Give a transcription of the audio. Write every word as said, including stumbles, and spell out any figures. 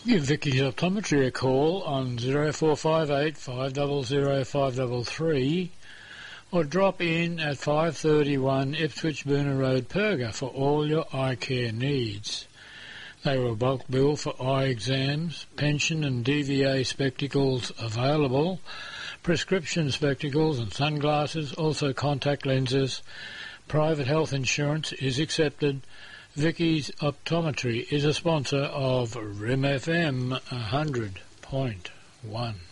Give Vicky's Optometry a call on zero four five eight, five zero zero, five three three or drop in at five thirty-one Ipswich Booner Road, Perga for all your eye care needs. They will bulk bill for eye exams, pension and D V A spectacles available, prescription spectacles and sunglasses, also contact lenses. Private health insurance is accepted. Vicky's Optometry is a sponsor of R I M F M one hundred point one.